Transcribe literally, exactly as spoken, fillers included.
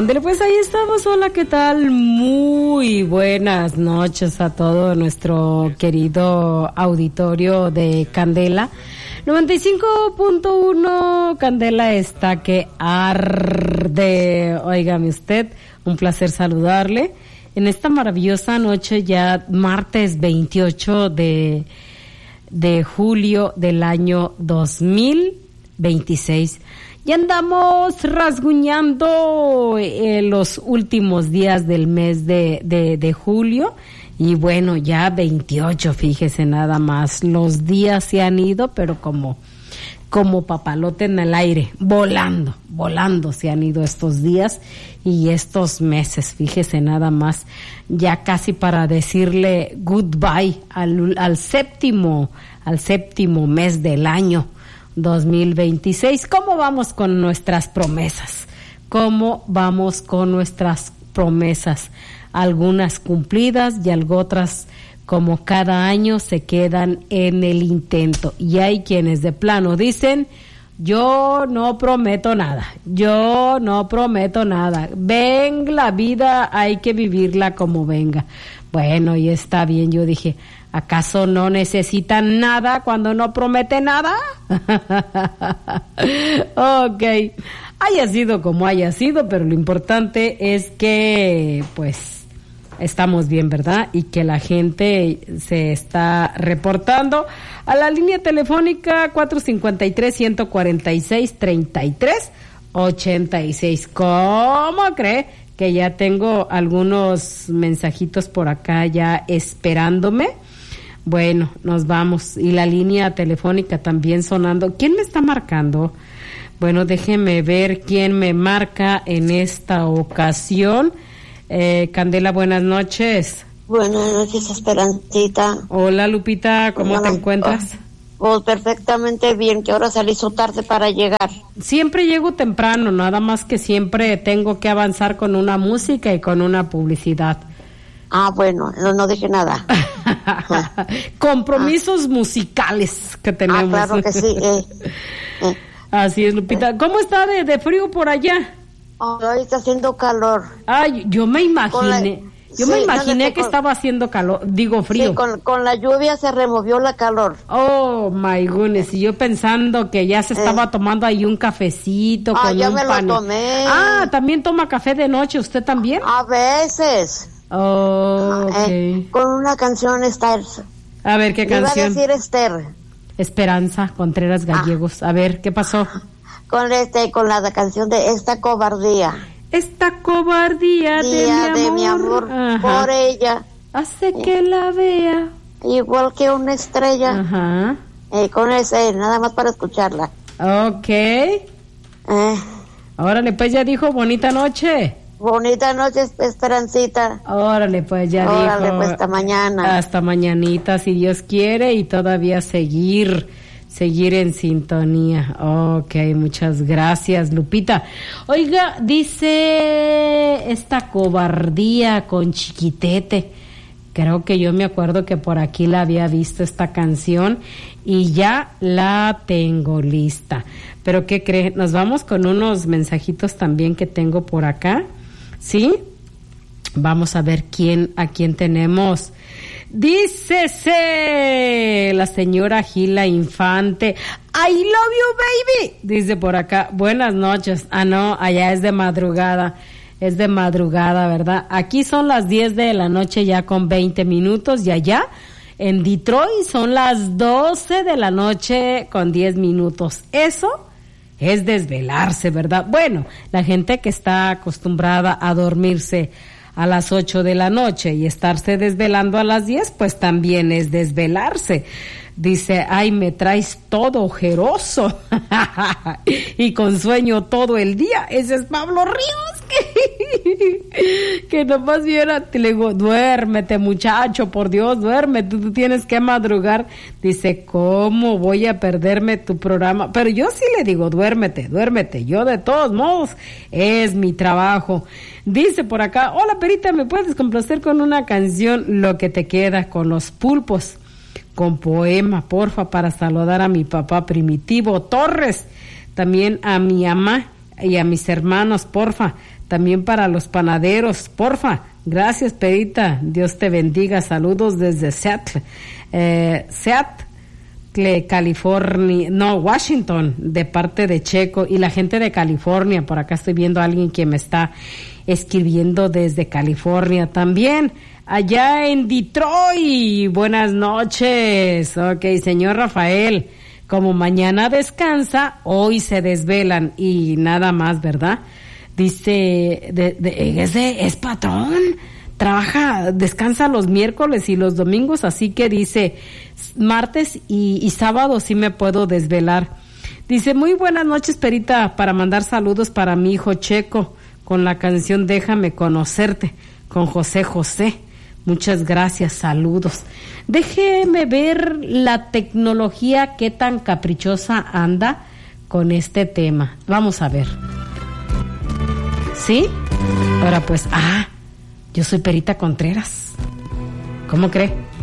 Ándale, pues ahí estamos. Hola, ¿qué tal? Muy buenas noches a todo nuestro querido auditorio de Candela. noventa y cinco punto uno, Candela está que arde. Óigame usted, un placer saludarle en esta maravillosa noche, ya martes veintiocho de, de julio del año dos mil veintiséis. Ya andamos rasguñando eh, los últimos días del mes de, de, de julio. Y bueno, ya veintiocho, fíjese nada más. Los días se han ido, pero como, como papalote en el aire, volando, volando se han ido estos días y estos meses, fíjese nada más. Ya casi para decirle goodbye al, al séptimo, al séptimo mes del año dos mil veintiséis. ¿Cómo vamos con nuestras promesas? ¿Cómo vamos con nuestras promesas? Algunas cumplidas y algo otras, como cada año, se quedan en el intento. Y hay quienes de plano dicen, yo no prometo nada, yo no prometo nada. Ven la vida, hay que vivirla como venga. Bueno, y está bien, yo dije, ¿acaso no necesitan nada cuando no promete nada? Ok, haya sido como haya sido, pero lo importante es que, pues, estamos bien, ¿verdad? Y que la gente se está reportando a la línea telefónica cuatro cinco tres, uno cuatro seis, tres tres ocho seis. ¿Cómo cree que ya tengo algunos mensajitos por acá ya esperándome? Bueno, nos vamos. Y la línea telefónica también sonando. ¿Quién me está marcando? Bueno, déjeme ver quién me marca en esta ocasión. Eh, Candela, buenas noches. Buenas noches, Esperancita. Hola, Lupita, ¿cómo bueno, te encuentras? Pues perfectamente bien, que ahora salí so tarde para llegar. Siempre llego temprano, nada más que siempre tengo que avanzar con una música y con una publicidad. Ah, bueno, no, no dije nada. Compromisos ah. musicales que tenemos. Ah, claro que sí. Eh, eh. Así es, Lupita. ¿Cómo está de, de frío por allá? Hoy está haciendo calor. Ay, yo me imaginé, la, yo sí, me imaginé no, que con, estaba haciendo calor, digo frío. Sí, con, con la lluvia se removió la calor. Oh, my goodness, y yo pensando que ya se estaba eh. tomando ahí un cafecito ah, con ya un me pan. lo tomé. Ah, ¿también toma café de noche usted también? A veces. Oh, okay. eh, con una canción, Esther. A ver, ¿qué canción? Iba a decir Esther. Esperanza Contreras Gallegos. Ah. A ver, ¿qué pasó? Con este, con la canción de Esta Cobardía. Esta cobardía Día de mi amor, de mi amor por ella hace que la vea igual que una estrella. Ajá. Eh, con ese, nada más para escucharla. Ok. Eh. Órale, pues ya dijo bonita noche. Bonita noche, Esperancita. Órale, pues ya Órale, dijo. Órale, pues hasta mañana. Hasta mañanita, si Dios quiere, y todavía seguir, seguir en sintonía. Ok, muchas gracias, Lupita. Oiga, dice esta cobardía con Chiquitete. Creo que yo me acuerdo que por aquí la había visto esta canción y ya la tengo lista. Pero ¿qué cree? Nos vamos con unos mensajitos también que tengo por acá. ¿Sí? Vamos a ver quién, a quién tenemos. Dícese la señora Gila Infante. I love you, baby. Dice por acá, buenas noches. Ah, no, allá es de madrugada. Es de madrugada, ¿verdad? Aquí son las diez de la noche ya con veinte minutos y allá en Detroit son las doce de la noche con diez minutos. Eso es desvelarse, ¿verdad? Bueno, la gente que está acostumbrada a dormirse a las ocho de la noche y estarse desvelando a las diez, pues también es desvelarse. Dice, ay, me traes todo ojeroso y con sueño todo el día. Ese es Pablo Ríos, que, que nomás viera, te le digo, duérmete muchacho, por Dios, duérmete, tú, tú tienes que madrugar. Dice, ¿cómo voy a perderme tu programa? Pero yo sí le digo, duérmete, duérmete, yo de todos modos, es mi trabajo. Dice por acá, hola Perita, ¿me puedes complacer con una canción, Lo que te queda, con Los Pulpos? Con poema, porfa, para saludar a mi papá Primitivo Torres, también a mi mamá, y a mis hermanos, porfa. También para los panaderos, porfa. Gracias, Perita. Dios te bendiga. Saludos desde Seattle. Eh, Seattle, California. No, Washington, de parte de Checo. Y la gente de California. Por acá estoy viendo a alguien que me está escribiendo desde California también. Allá en Detroit. Buenas noches. Ok, señor Rafael. Como mañana descansa, hoy se desvelan y nada más, ¿verdad? Dice, de, de, es, de, es patrón, trabaja, descansa los miércoles y los domingos, así que dice, martes y, y sábado sí me puedo desvelar. Dice, muy buenas noches, Perita, para mandar saludos para mi hijo Checo, con la canción Déjame Conocerte, con José José. Muchas gracias, saludos. Déjeme ver la tecnología, qué tan caprichosa anda con este tema. Vamos a ver. ¿Sí? Ahora pues, ah, yo soy Perita Contreras. ¿Cómo cree?